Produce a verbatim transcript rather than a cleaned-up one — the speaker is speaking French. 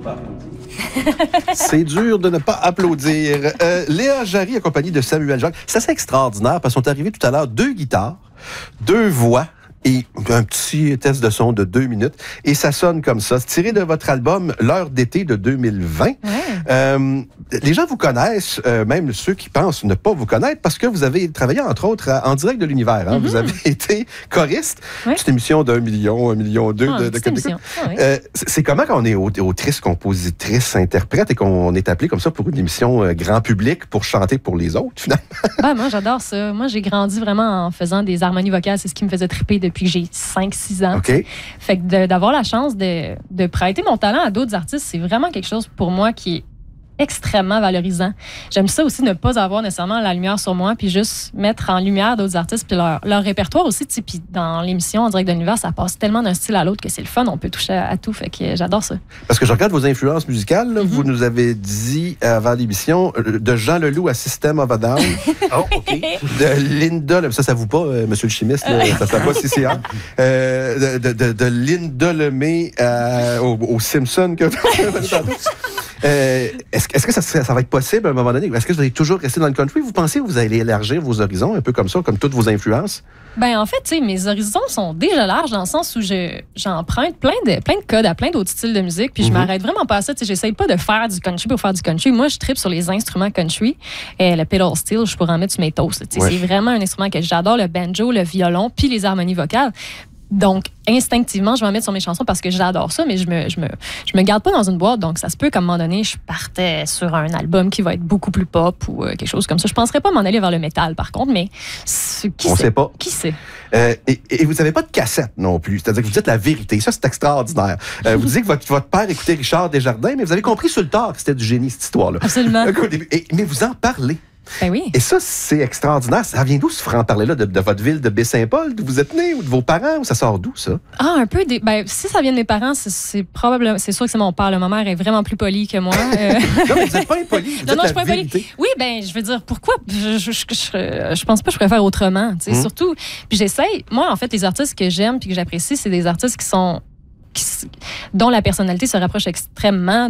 C'est dur de ne pas applaudir. Euh, Léa Jarry, accompagnée de Samuel Jacques. C'est assez extraordinaire parce qu'ils sont arrivés tout à l'heure, deux guitares, deux voix et un petit test de son de deux minutes. Et ça sonne comme ça. C'est tiré de votre album L'heure d'été de deux mille vingt. Ouais. Euh, les gens vous connaissent, euh, même ceux qui pensent ne pas vous connaître, parce que vous avez travaillé, entre autres, en direct de l'univers. Hein? Mm-hmm. Vous avez été choriste. Ouais. Petite émission d'un million, un million deux ah, de, de Québec. Ah, oui. euh, c'est comment qu'on est autrice, compositrice, interprète et qu'on est appelé comme ça pour une émission euh, grand public pour chanter pour les autres, finalement? Ah, moi, j'adore ça. Moi, j'ai grandi vraiment en faisant des harmonies vocales. C'est ce qui me faisait triper depuis que j'ai cinq six ans. Okay. Fait que de, d'avoir la chance de, de prêter mon talent à d'autres artistes, c'est vraiment quelque chose pour moi qui est extrêmement valorisant. J'aime ça aussi, ne pas avoir nécessairement la lumière sur moi, puis juste mettre en lumière d'autres artistes, puis leur, leur répertoire aussi. Puis dans l'émission En direct de l'univers, ça passe tellement d'un style à l'autre que c'est le fun, on peut toucher à, à tout, fait que j'adore ça. Parce que je regarde vos influences musicales, là, mm-hmm. vous nous avez dit avant l'émission, de Jean Leloup à System of a Down. Oh, OK. De Linda, là, ça, ça vous pas, euh, monsieur le chimiste, là, ça, ça va, C C A. Euh, de, de, de Linda Lemay euh, au, au Simpson que euh, est-ce, est-ce que ça, ça va être possible à un moment donné? Est-ce que vous allez toujours rester dans le country? Vous pensez que vous allez élargir vos horizons un peu comme ça, comme toutes vos influences? Ben en fait, tu sais, mes horizons sont déjà larges dans le sens où je, j'emprunte plein de, plein de codes à plein d'autres styles de musique, puis mm-hmm. je m'arrête vraiment pas à ça. Tu sais, j'essaye pas de faire du country pour faire du country. Moi, je tripe sur les instruments country. Et le pedal steel, je pourrais en mettre sur mes toasts. Tu sais, ouais. C'est vraiment un instrument que j'adore, le banjo, le violon, puis les harmonies vocales. Donc, instinctivement, je vais en mettre sur mes chansons parce que j'adore ça, mais je me, je me, je me garde pas dans une boîte. Donc, ça se peut qu'à un moment donné, je partais sur un album qui va être beaucoup plus pop ou euh, quelque chose comme ça. Je penserais pas m'en aller vers le métal, par contre, mais qui On sait? sait pas. Qui sait? Euh, et, et vous n'avez pas de cassette non plus. C'est-à-dire que vous dites la vérité. Ça, c'est extraordinaire. Euh, vous disiez que votre, votre père écoutait Richard Desjardins, mais vous avez compris sur le tard que c'était du génie, cette histoire-là. Absolument. Et, mais vous en parlez. Ben oui. Et ça, c'est extraordinaire. Ça vient d'où ce franc-parler-là? De, de votre ville de Baie-Saint-Paul, d'où vous êtes né, ou de vos parents? Ou ça sort d'où, ça? Ah, un peu. Des, ben, si ça vient de mes parents, c'est, c'est probablement... C'est sûr que c'est mon père. Là. Ma mère est vraiment plus polie que moi. Euh... non, mais vous n'êtes pas impoli. Vous non, non, je suis pas impoli. Oui, ben, je veux dire, pourquoi? Je, je, je, je, je pense pas que je pourrais faire autrement. Tu sais, mmh. Surtout... Puis j'essaye... Moi, en fait, les artistes que j'aime puis que j'apprécie, c'est des artistes qui sont... Qui, dont la personnalité se rapproche extrêmement